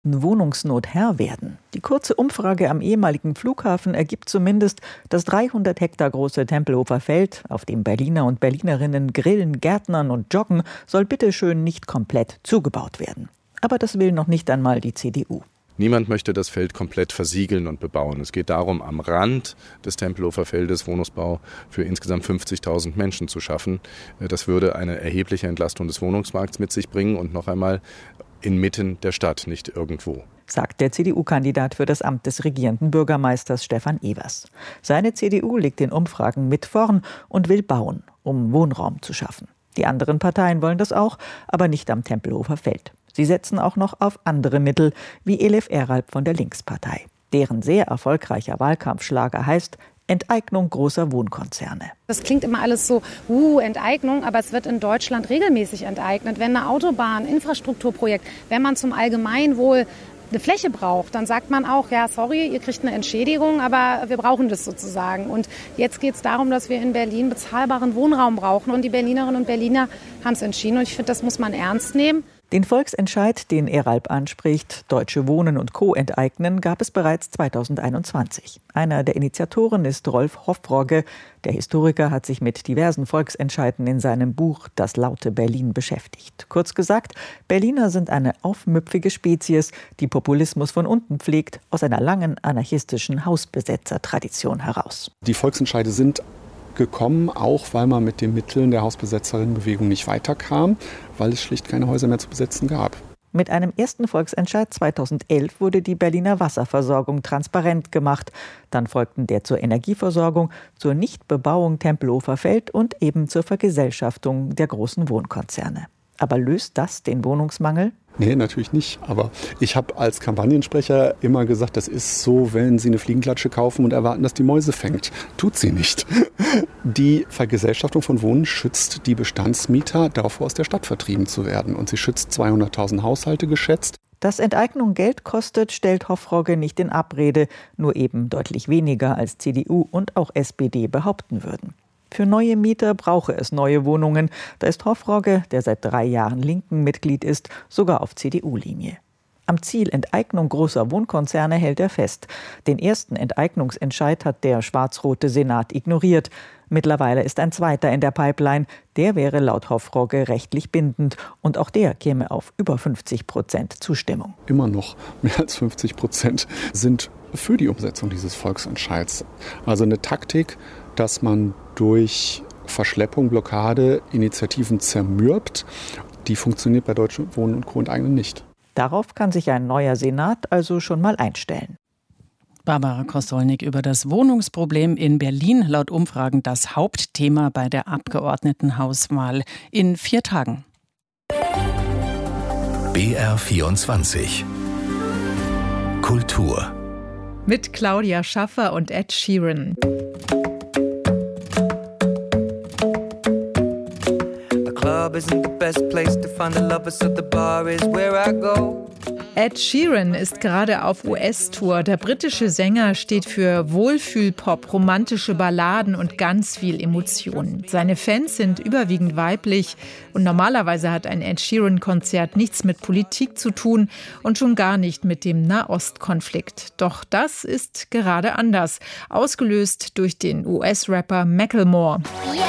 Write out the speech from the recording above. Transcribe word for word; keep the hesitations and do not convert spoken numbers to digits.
Wohnungsnot Herr werden. Die kurze Umfrage am ehemaligen Flughafen ergibt zumindest, das dreihundert Hektar große Tempelhofer Feld, auf dem Berliner und Berlinerinnen grillen, gärtnern und joggen, soll bitteschön nicht komplett zugebaut werden. Aber das will noch nicht einmal die C D U. Niemand möchte das Feld komplett versiegeln und bebauen. Es geht darum, am Rand des Tempelhofer Feldes Wohnungsbau für insgesamt fünfzigtausend Menschen zu schaffen. Das würde eine erhebliche Entlastung des Wohnungsmarkts mit sich bringen und noch einmal inmitten der Stadt, nicht irgendwo. Sagt der C D U-Kandidat für das Amt des regierenden Bürgermeisters Stefan Evers. Seine C D U liegt in Umfragen mit vorn und will bauen, um Wohnraum zu schaffen. Die anderen Parteien wollen das auch, aber nicht am Tempelhofer Feld. Sie setzen auch noch auf andere Mittel, wie Elif Eralp von der Linkspartei. Deren sehr erfolgreicher Wahlkampfschlager heißt Enteignung großer Wohnkonzerne. Das klingt immer alles so, uh, Enteignung, aber es wird in Deutschland regelmäßig enteignet. Wenn eine Autobahn, Infrastrukturprojekt, wenn man zum Allgemeinwohl eine Fläche braucht, dann sagt man auch, ja, sorry, ihr kriegt eine Entschädigung, aber wir brauchen das sozusagen. Und jetzt geht es darum, dass wir in Berlin bezahlbaren Wohnraum brauchen. Und die Berlinerinnen und Berliner haben es entschieden. Und ich finde, das muss man ernst nehmen. Den Volksentscheid, den Eralp anspricht, Deutsche Wohnen und Co. enteignen, gab es bereits zweitausendeinundzwanzig. Einer der Initiatoren ist Rolf Hoffrogge. Der Historiker hat sich mit diversen Volksentscheiden in seinem Buch Das laute Berlin beschäftigt. Kurz gesagt, Berliner sind eine aufmüpfige Spezies, die Populismus von unten pflegt, aus einer langen anarchistischen Hausbesetzertradition heraus. Die Volksentscheide sind gekommen, auch weil man mit den Mitteln der Hausbesetzerinnenbewegung nicht weiterkam, weil es schlicht keine Häuser mehr zu besetzen gab. Mit einem ersten Volksentscheid zweitausendelf wurde die Berliner Wasserversorgung transparent gemacht. Dann folgten der zur Energieversorgung, zur Nichtbebauung Tempelhofer Feld und eben zur Vergesellschaftung der großen Wohnkonzerne. Aber löst das den Wohnungsmangel? Nee, natürlich nicht. Aber ich habe als Kampagnensprecher immer gesagt, das ist so, wenn Sie eine Fliegenklatsche kaufen und erwarten, dass die Mäuse fängt. Tut sie nicht. Die Vergesellschaftung von Wohnen schützt die Bestandsmieter davor, aus der Stadt vertrieben zu werden. Und sie schützt zweihunderttausend Haushalte geschätzt. Dass Enteignung Geld kostet, stellt Hoffrogge nicht in Abrede, nur eben deutlich weniger als C D U und auch S P D behaupten würden. Für neue Mieter brauche es neue Wohnungen. Da ist Hoffrogge, der seit drei Jahren Linken-Mitglied ist, sogar auf C D U-Linie. Am Ziel Enteignung großer Wohnkonzerne hält er fest. Den ersten Enteignungsentscheid hat der schwarz-rote Senat ignoriert. Mittlerweile ist ein zweiter in der Pipeline. Der wäre laut Hoffrogge rechtlich bindend. Und auch der käme auf über fünfzig Prozent Zustimmung. Immer noch mehr als fünfzig Prozent sind für die Umsetzung dieses Volksentscheids. Also eine Taktik, dass man durch Verschleppung, Blockade Initiativen zermürbt, die funktioniert bei Deutsche Wohnen und Co. enteignen nicht. Darauf kann sich ein neuer Senat also schon mal einstellen. Barbara Kostolnik über das Wohnungsproblem in Berlin, laut Umfragen das Hauptthema bei der Abgeordnetenhauswahl in vier Tagen. B R vierundzwanzig Kultur mit Claudia Schaffer und Ed Sheeran. Ed Sheeran ist gerade auf U S-Tour. Der britische Sänger steht für Wohlfühlpop, romantische Balladen und ganz viel Emotion. Seine Fans sind überwiegend weiblich und normalerweise hat ein Ed Sheeran-Konzert nichts mit Politik zu tun und schon gar nicht mit dem Nahostkonflikt. Doch das ist gerade anders, ausgelöst durch den U S-Rapper Macklemore. Yeah.